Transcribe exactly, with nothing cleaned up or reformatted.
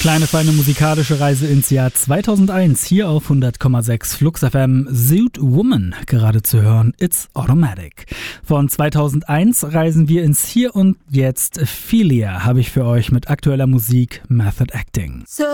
Kleine, feine musikalische Reise ins Jahr zweitausendeins, hier auf hundert Komma sechs Flux F M, Suit Woman, gerade zu hören, It's Automatic. Von zweitausendeins reisen wir ins Hier und Jetzt. Philia habe ich für euch mit aktueller Musik Method Acting. So